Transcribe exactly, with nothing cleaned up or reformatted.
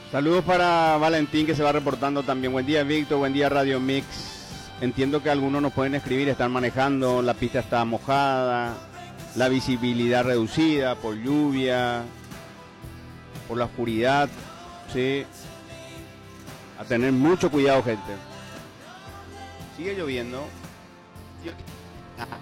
Saludos para Valentín que se va reportando también. Buen día, Víctor. Buen día, Radio Mix. Entiendo que algunos nos pueden escribir, están manejando, la pista está mojada, la visibilidad reducida por lluvia, por la oscuridad, sí. A tener mucho cuidado, gente. Sigue lloviendo.